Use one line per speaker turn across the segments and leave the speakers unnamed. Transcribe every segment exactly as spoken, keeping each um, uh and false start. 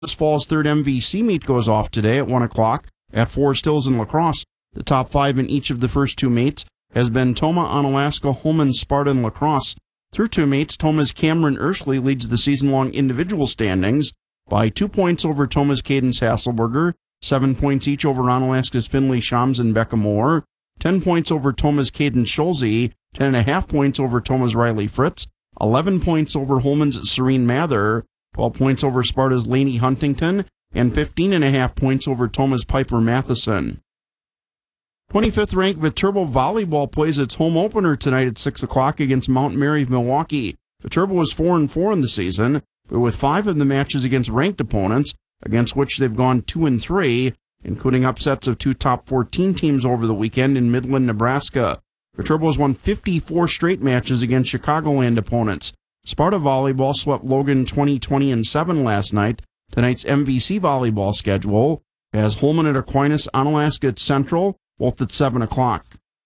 Fall's third M V C meet goes off today at one o'clock at Forest Hills in La Crosse. The top five in each of the first two meets has been Tomah, Onalaska, Holmen, Sparta, and La Crosse. Through two meets, Tomah's Cameron Urshley leads the season-long individual standings by two points over Tomah's Cadence Hasselberger, seven points each over Onalaska's Finley Shams and Becca Moore, ten points over Tomah's Cadence Schulze, ten and a half points over Tomah's Riley Fritz, eleven points over Holmen's Serene Mather, twelve points over Sparta's Lainey Huntington, and fifteen and a half points over Tomah's Piper Matheson. twenty-fifth ranked Viterbo Volleyball plays its home opener tonight at six o'clock against Mount Mary of Milwaukee. Viterbo was four and four in the season, but with five of the matches against ranked opponents, against which they've gone two and three, including upsets of two top fourteen teams over the weekend in Midland, Nebraska. Viterbo has won fifty-four straight matches against Chicagoland opponents. Sparta Volleyball swept Logan twenty, twenty, and seven last night. Tonight's M V C volleyball schedule has Holmen at Aquinas, Onalaska at Central, both at seven o'clock.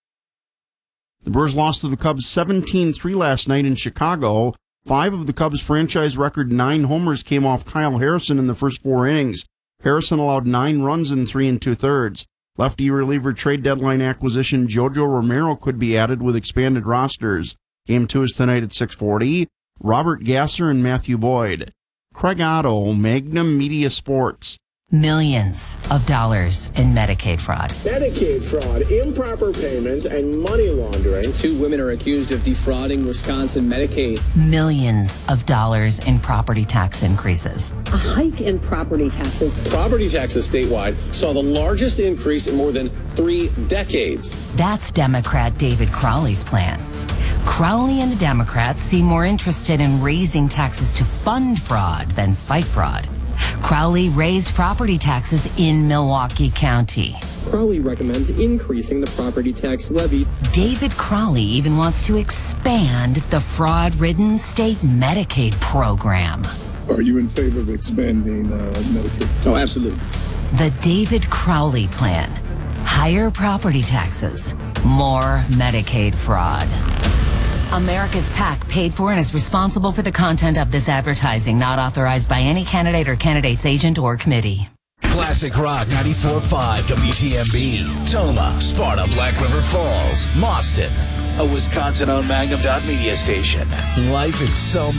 The Brewers lost to the Cubs seventeen three last night in Chicago. Five of the Cubs' franchise record nine homers came off Kyle Harrison in the first four innings. Harrison allowed nine runs in three and two-thirds. Lefty reliever trade deadline acquisition Jojo Romero could be added with expanded rosters. Game two is tonight at six forty. Robert Gasser and Matthew Boyd. Craig Otto, Magnum Media Sports.
Millions of dollars in Medicaid fraud.
Medicaid fraud, improper payments, and money laundering.
Two women are accused of defrauding Wisconsin Medicaid.
Millions of dollars in property tax increases.
A hike in property taxes.
Property taxes statewide saw the largest increase in more than three decades.
That's Democrat David Crowley's plan. Crowley and the Democrats seem more interested in raising taxes to fund fraud than fight fraud. Crowley raised property taxes in Milwaukee County.
Crowley recommends increasing the property tax levy.
David Crowley even wants to expand the fraud-ridden state Medicaid program.
Are you in favor of expanding uh, Medicaid?
Oh, absolutely.
The David Crowley plan. Higher property taxes, more Medicaid fraud. America's PAC paid for and is responsible for the content of this advertising, not authorized by any candidate or candidate's agent or committee.
Classic Rock ninety-four point five W T M B, Tomah, Sparta, Black River Falls, Mauston, a Wisconsin-owned Magnum Dot Media station. Life is so